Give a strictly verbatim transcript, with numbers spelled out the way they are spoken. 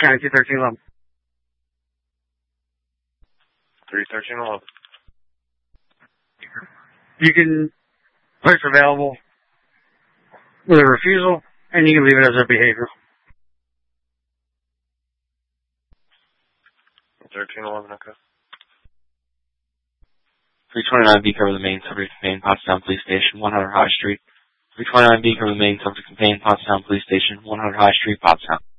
County two thirteen eleven. three thirteen eleven. You can place available with a refusal, and you can leave it as a behavior. thirteen eleven, okay. three twenty-nine B, cover the main subject contained Pottstown Police Station, one hundred High Street. three twenty-nine B, cover the main subject contained Pottstown Police Station, one hundred High Street, Pottstown.